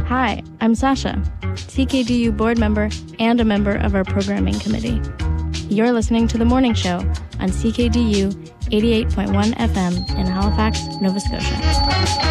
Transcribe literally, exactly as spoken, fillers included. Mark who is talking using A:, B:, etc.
A: Hi, I'm Sasha, C K D U board member and a member of our programming committee. You're listening to The Morning Show on C K D U eighty-eight point one F M in Halifax, Nova Scotia.